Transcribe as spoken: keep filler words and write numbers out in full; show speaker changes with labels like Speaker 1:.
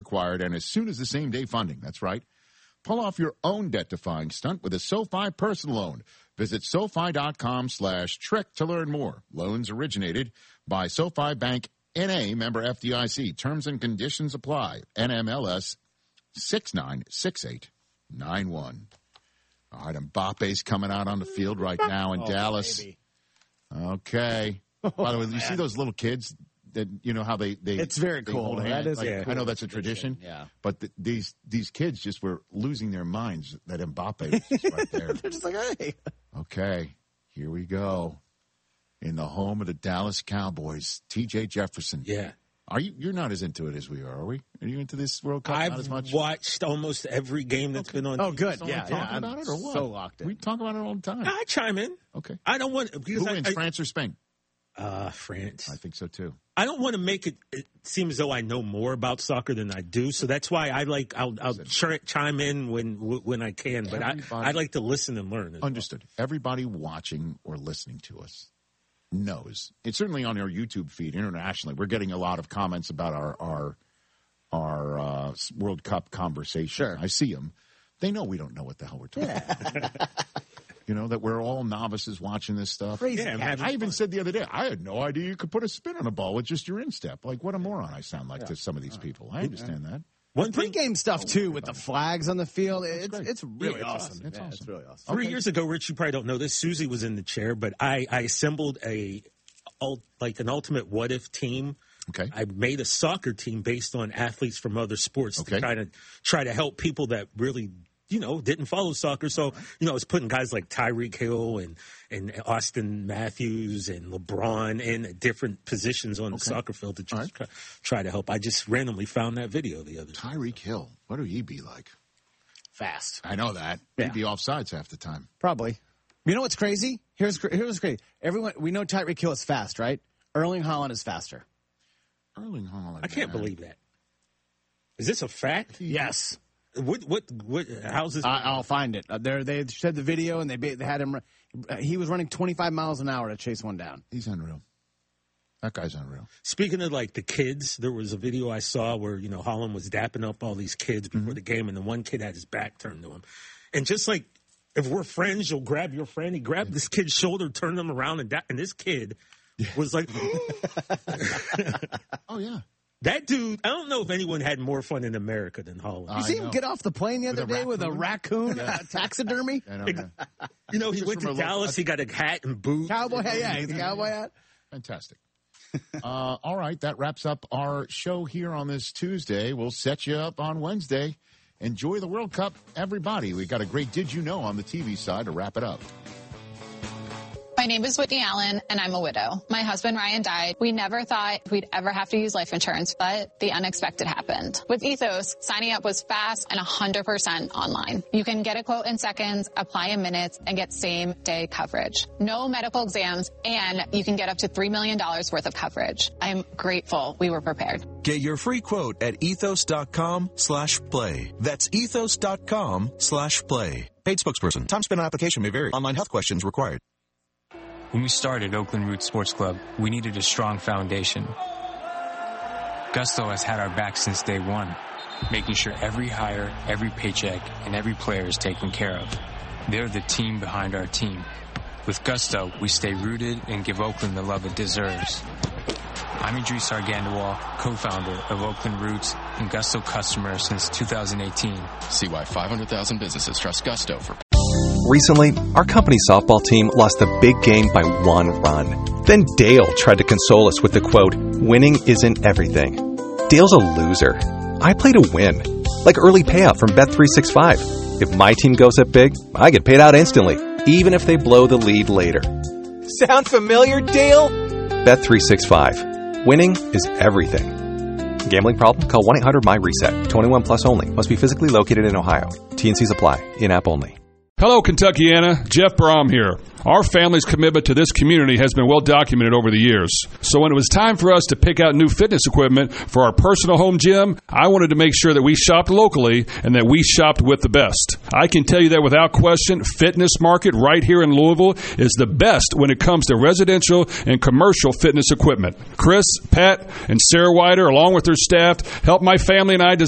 Speaker 1: required and as soon as the same-day funding. That's right. Pull off your own debt-defying stunt with a SoFi personal loan. Visit SoFi.com slash trick to learn more. Loans originated by SoFi Bank N A, member F D I C. Terms and conditions apply. N M L S six nine six eight nine one. All right, Mbappe's coming out on the field right now in
Speaker 2: oh,
Speaker 1: Dallas.
Speaker 2: Baby.
Speaker 1: Okay. By the way, you see those little kids that, you know, how they, they
Speaker 2: it's very
Speaker 1: they
Speaker 2: cool.
Speaker 1: hold
Speaker 2: That
Speaker 1: hands?
Speaker 2: is
Speaker 1: like,
Speaker 2: a cool
Speaker 1: I know that's a tradition.
Speaker 2: Yeah.
Speaker 1: But th- these these kids just were losing their minds that Mbappe was just right there.
Speaker 2: They're just like, hey.
Speaker 1: Okay, here we go. In the home of the Dallas Cowboys, T J Jefferson.
Speaker 3: Yeah.
Speaker 1: Are you? You're not as into it as we are, are we? Are you into this World Cup?
Speaker 3: I've
Speaker 1: not as much?
Speaker 3: watched almost every game that's
Speaker 1: okay.
Speaker 3: been on.
Speaker 2: Oh, good.
Speaker 1: Someone
Speaker 2: Yeah,
Speaker 1: talking
Speaker 2: yeah.
Speaker 1: about
Speaker 2: I'm
Speaker 1: it or what?
Speaker 2: so locked in.
Speaker 1: We talk about it all the time.
Speaker 3: I chime in.
Speaker 1: Okay.
Speaker 3: I don't want because
Speaker 1: Who
Speaker 3: I,
Speaker 1: wins,
Speaker 3: I,
Speaker 1: France or Spain?
Speaker 3: Uh, France.
Speaker 1: I think so too.
Speaker 3: I don't want to make it, it seem as though I know more about soccer than I do, so that's why I like I'll, I'll ch- chime in when when I can, but I I like to listen and learn.
Speaker 1: Understood. Well. Everybody watching or listening to us knows. It's certainly on our YouTube feed internationally. We're getting a lot of comments about our our our uh, World Cup conversation.
Speaker 2: Sure.
Speaker 1: I see them. They know we don't know what the hell we're talking about. You know, that we're all novices watching this stuff.
Speaker 2: Crazy.
Speaker 3: Yeah,
Speaker 1: I even said the other day, I had no idea you could put a spin on a ball with just your instep. Like, what a moron I sound like yeah. to some of these people. I understand that.
Speaker 2: One pre-game stuff, too, with the flags on the field. It's
Speaker 1: great.
Speaker 2: it's really
Speaker 3: yeah, it's
Speaker 2: awesome.
Speaker 3: awesome.
Speaker 2: It's,
Speaker 1: yeah,
Speaker 2: awesome.
Speaker 1: it's
Speaker 2: really awesome.
Speaker 3: Three
Speaker 1: Okay.
Speaker 3: years ago, Rich, you probably don't know this. Susie was in the chair, but I, I assembled a like an ultimate what if team.
Speaker 1: Okay.
Speaker 3: I made a soccer team based on athletes from other sports
Speaker 1: okay.
Speaker 3: to try to try to help people that really, you know, didn't follow soccer. So, you know, I was putting guys like Tyreek Hill and, and Austin Matthews and LeBron in different positions on the
Speaker 1: okay.
Speaker 3: soccer field to just
Speaker 1: right.
Speaker 3: try, try to help. I just randomly found that video the other day.
Speaker 1: Tyreek Hill. What would he be like?
Speaker 2: Fast.
Speaker 1: I know that.
Speaker 2: Yeah.
Speaker 1: He'd be offsides half the time.
Speaker 2: Probably. You know what's crazy? Here's here's what's crazy. Everyone, we know Tyreek Hill is fast, right? Erling Haaland is faster.
Speaker 1: Erling Haaland.
Speaker 3: I can't
Speaker 1: man.
Speaker 3: believe that. Is this a fact?
Speaker 2: Yes.
Speaker 3: What, what, what, how's this?
Speaker 2: I, I'll find it. Uh, there, they said the video, and they, they had him. Uh, he was running twenty-five miles an hour to chase one down.
Speaker 1: He's unreal. That guy's unreal.
Speaker 3: Speaking of like the kids, there was a video I saw where, you know, Holland was dapping up all these kids before mm-hmm. the game, and the one kid had his back turned to him. And just like, if we're friends, you'll grab your friend. He grabbed this kid's shoulder, turned him around, and, da- and this kid yeah. was like,
Speaker 1: oh, yeah.
Speaker 3: That dude, I don't know if anyone had more fun in America than Holland.
Speaker 2: You see him get off the plane the other
Speaker 1: with
Speaker 2: day with a raccoon
Speaker 1: yeah.
Speaker 2: uh, taxidermy?
Speaker 1: I know, yeah.
Speaker 3: You know, he went to Dallas, he got a hat and boots.
Speaker 2: Cowboy hat, yeah, he's a cowboy hat.
Speaker 1: Fantastic. uh, all right, that wraps up our show here on this Tuesday. We'll set you up on Wednesday. Enjoy the World Cup, everybody. We got a great Did You Know on the T V side to wrap it up.
Speaker 4: My name is Whitney Allen, and I'm a widow. My husband, Ryan, died. We never thought we'd ever have to use life insurance, but the unexpected happened. With Ethos, signing up was fast and one hundred percent online. You can get a quote in seconds, apply in minutes, and get same-day coverage. No medical exams, and you can get up to three million dollars worth of coverage. I'm grateful we were prepared.
Speaker 5: Get your free quote at ethos.com slash play. That's ethos.com slash play. Paid spokesperson. Time spent on application may vary. Online health questions required.
Speaker 6: When we started Oakland Roots Sports Club, we needed a strong foundation. Gusto has had our back since day one, making sure every hire, every paycheck, and every player is taken care of. They're the team behind our team. With Gusto, we stay rooted and give Oakland the love it deserves. I'm Idris Argandawal, co-founder of Oakland Roots and Gusto customer since two thousand eighteen.
Speaker 7: See why five hundred thousand businesses trust Gusto for...
Speaker 8: Recently, our company softball team lost a big game by one run. Then Dale tried to console us with the quote, "Winning isn't everything." Dale's a loser. I play to win. Like early payout from Bet three sixty-five. If my team goes up big, I get paid out instantly, even if they blow the lead later. Sound familiar, Dale? Bet three sixty-five. Winning is everything. Gambling problem? Call one eight hundred M Y reset. twenty-one plus only. Must be physically located in Ohio. T and Cs apply. In-app only.
Speaker 9: Hello, Kentuckiana. Jeff Brom here. Our family's commitment to this community has been well documented over the years. So when it was time for us to pick out new fitness equipment for our personal home gym, I wanted to make sure that we shopped locally and that we shopped with the best. I can tell you that without question, Fitness Market right here in Louisville is the best when it comes to residential and commercial fitness equipment. Chris, Pat, and Sarah Wider, along with their staff, helped my family and I